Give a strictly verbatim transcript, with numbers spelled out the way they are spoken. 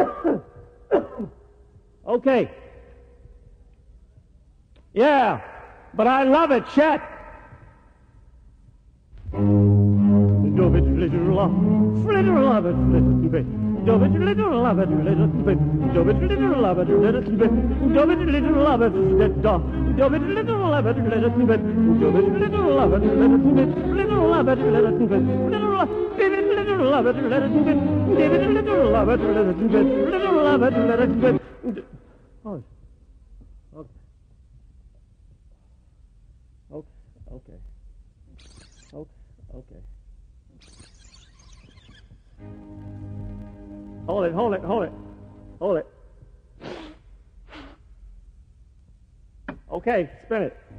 Okay. Yeah, but I love it, Chet. Dove it, little love, flitter love it, little bit. Dove it, little love it, little bit. Dove it, little love it, little bit. Dove it, little love it, little dog. Dove it, little love it, little bit. Dove it, little love it, little bit. Little love it, little bit. Little love, give it, little love it, little bit. Give it, little love it, little bit. Little love it, little bit. Oh. Okay. Okay. Okay. Okay. Hold it, hold it, hold it. Hold it. Okay, spin it.